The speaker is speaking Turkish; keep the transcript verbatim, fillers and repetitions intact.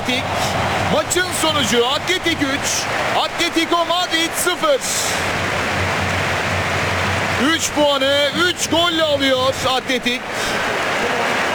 Atletik. Maçın sonucu Atletik üç, Atletico Madrid sıfır. üç puanı üç golle alıyor Atletik.